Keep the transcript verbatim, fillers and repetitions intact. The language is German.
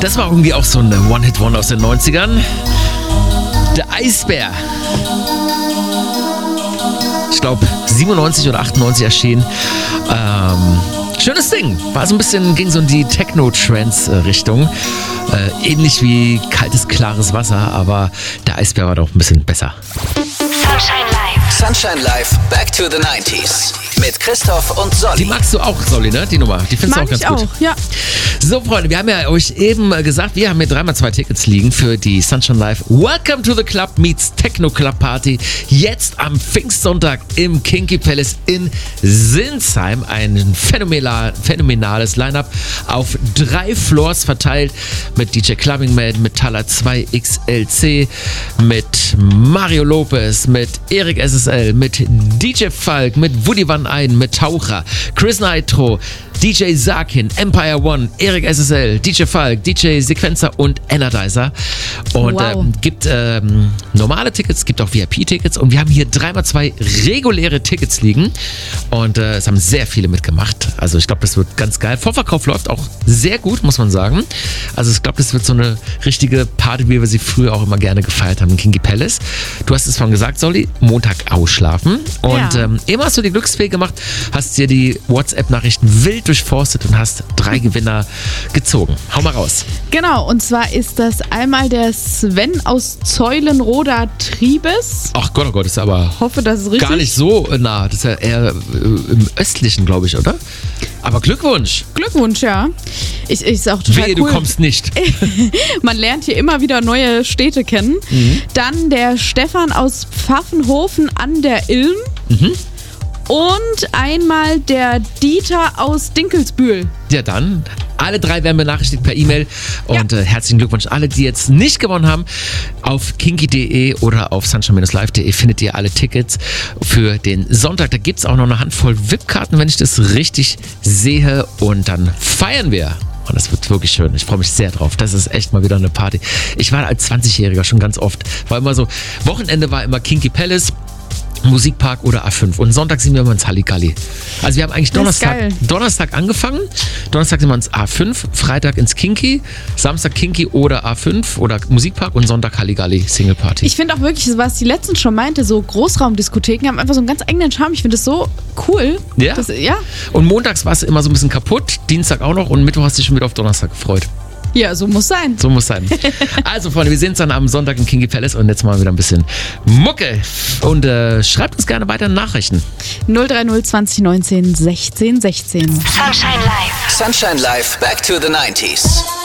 Das war irgendwie auch so ein One-Hit-Wonder aus den neunzigern. Der Eisbär. Ich glaube siebenundneunzig oder achtundneunzig erschienen. Ähm, schönes Ding. War so ein bisschen, ging so in die Techno-Trance-Richtung. Äh, ähnlich wie kaltes, klares Wasser, aber der Eisbär war doch ein bisschen besser. Sunshine Live. Sunshine Live, Back to the nineties. Mit Christoph und Solly. Die magst du auch, Solly, ne? Die Nummer. Die findest du auch ganz ich gut. auch, ja. So, Freunde, wir haben ja euch eben gesagt, wir haben hier dreimal zwei Tickets liegen für die Sunshine Live Welcome to the Club meets Techno Club Party. Jetzt am Pfingstsonntag im Kinky Palace in Sinsheim. Ein phänomenal, phänomenales Line-Up auf drei Floors verteilt mit D J Clubbing Man, mit Tala zwei X L C, mit Mario Lopez, mit Erik S S L, mit D J Falk, mit Woody Van Eyden, mit Taucher, Chris Nitro, D J Sakin, Empire One, Erik S S L, D J Falk, D J Sequencer und Energizer. Und Wow. ähm, gibt ähm, normale Tickets, gibt auch V I P-Tickets und wir haben hier dreimal zwei reguläre Tickets liegen und äh, es haben sehr viele mitgemacht. Also ich glaube, das wird ganz geil. Vorverkauf läuft auch sehr gut, muss man sagen. Also ich glaube, das wird so eine richtige Party, wie wir sie früher auch immer gerne gefeiert haben im Kinky Palace. Du hast es vorhin gesagt, Solly, Montag ausschlafen und Ja. ähm, eben hast du die Glücksfee gemacht, hast dir die WhatsApp-Nachrichten wild durchforstet und hast drei Gewinner gezogen. Hau mal raus. Genau, und zwar ist das einmal der Sven aus Zeulenroda Triebes. Ach Gott, oh Gott, ist aber Hoffe, das ist richtig. gar nicht so nah. Das ist ja eher äh, im Östlichen, glaube ich, oder? Aber Glückwunsch. Glückwunsch, ja. Ich, ich ist auch total Wehe, cool. du kommst nicht. Man lernt hier immer wieder neue Städte kennen. Mhm. Dann der Stefan aus Pfaffenhofen an der Ilm. Mhm. Und einmal der Dieter aus Dinkelsbühl. Ja, dann. Alle drei werden benachrichtigt per E-Mail. Und äh, herzlichen Glückwunsch. Alle, die jetzt nicht gewonnen haben, auf kinky punkt de oder auf sunshine live punkt de findet ihr alle Tickets für den Sonntag. Da gibt es auch noch eine Handvoll V I P-Karten, wenn ich das richtig sehe. Und dann feiern wir. Und das wird wirklich schön. Ich freue mich sehr drauf. Das ist echt mal wieder eine Party. Ich war als zwanzigjähriger schon ganz oft. War immer so, Wochenende war immer Kinky Palace, Musikpark oder A fünf. Und Sonntag sind wir immer ins Halligalli. Also wir haben eigentlich Das ist Donnerstag, geil. Donnerstag angefangen. Donnerstag sind wir ins A fünf, Freitag ins Kinky, Samstag Kinky oder A fünf oder Musikpark und Sonntag Halligalli, Single Party. Ich finde auch wirklich, was die letzten schon meinte, so Großraumdiskotheken haben einfach so einen ganz eigenen Charme. Ich finde das so cool. Ja? Das, ja. Und montags warst du immer so ein bisschen kaputt, Dienstag auch noch und Mittwoch hast du dich schon wieder auf Donnerstag gefreut. Ja, so muss sein. So muss sein. Also Freunde, wir sehen uns dann am Sonntag im Kinky Palace und jetzt mal wieder ein bisschen Mucke. Und äh, schreibt uns gerne weiter Nachrichten. null drei null zwanzig neunzehn sechzehn sechzehn. Sunshine Live. Sunshine Live, Back to the nineties.